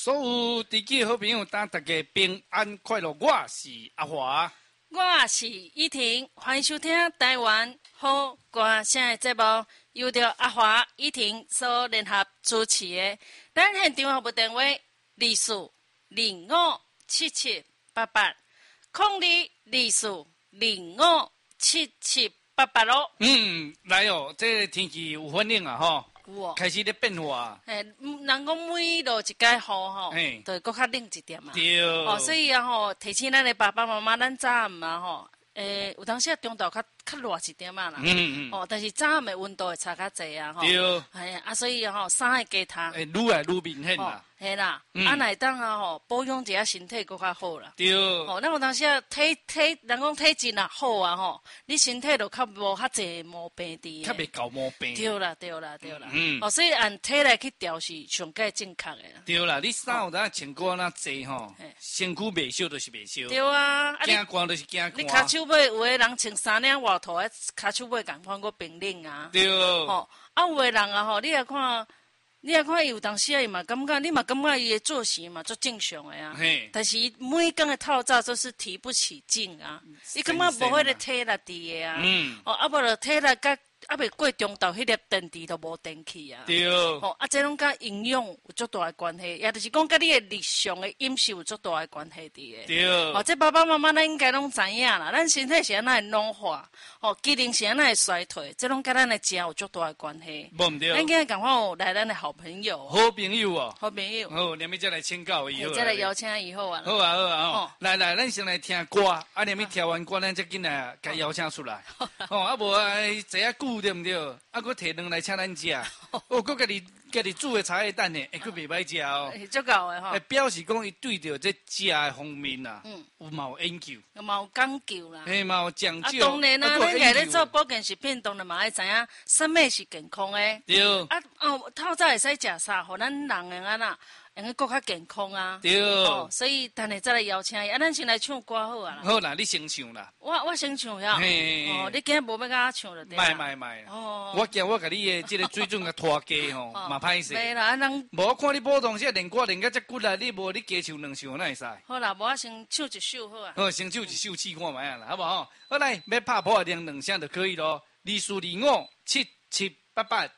所有地区好朋友，大家平安快乐。我是阿华， 我是依婷，欢迎收听台湾好歌声的节目，由着阿华、依婷所联合主持的。咱现场服务电话24057788，0224057788咯。 来哦，这个天气有反应啊，吼，开始咧变化。 人讲每落一届雨吼，就会搁较冷一点嘛。 对。 所以啊吼，提醒咱的爸爸妈妈，咱早暗啊吼，有当时中昼较热一点嘛啦。但是早暗的温度会差较济啊吼。 对。 所以吼，衫会加脱。 愈来愈明显啦。 嘿啦，乃当啊吼，保养一下身体搁较好啦。 对。 咱有当时人讲体质啊好啊吼，你身体就较无较济毛病伫。 较袂搞毛病。 对啦。所以按体来去调是上计正确的啦。 对啦，你衫有当穿过那济吼，身躯袂烧就是袂烧。 对啊， 惊寒就是惊寒。 你骹手尾有的人穿3领外套，骹手尾共款搁冰冷啊。 对。 有的人啊吼，你来看伊有当时啊，伊嘛感觉，你嘛感觉伊的作息嘛足正常的啊。但是每工的透早都是提不起劲啊，伊感觉无迄个体力伫的啊。无就体力甲未过中昼，迄粒电池都无电去啊。 对。 这拢甲营养有足大的关系，也就是讲甲你的日常的饮食有足大的关系伫的。 对。 这爸爸妈妈咱应该拢知影啦，咱身体是安那会老化，机能是安那会衰退，这拢甲咱的食有足大的关系。 无毋对。 咱今日赶快来咱的好朋友。 好朋友哦。 好朋友。 好，连咪再来请教以后。 再来邀请以后啊。 好啊。来，咱先来听歌，连咪听完歌，咱再紧来甲邀请出来。无坐啊久对毋对？搁摕两来请咱食。搁家己煮的茶叶蛋呢，佫袂歹食哦。 足够的吼。 表示讲伊对着这食的方面啊，嘛有研究， 嘛有讲究啦。 嘛有讲究。 当然啦，咱家咧做保健食品，当然嘛爱知影什么是健康的。 对。 透早会使食啥，互咱人的安那，会搁较健康啊。 对。 所以等下再来邀请伊，咱先来唱歌好啊啦。 好啦，你先唱啦。 我先唱呀。你今日无要甲我唱就对啦。 卖。我惊我甲你的这个水准甲拖低吼，嘛歹势。 袂啦，人。 无我看你普通时练歌练甲遮骨力，你无你加唱2首哪会使？ 好啦，无我先唱一首好啊。 好，先唱一首试看卖啊啦，好不好？好来，要拍破2声就可以咯。24257788。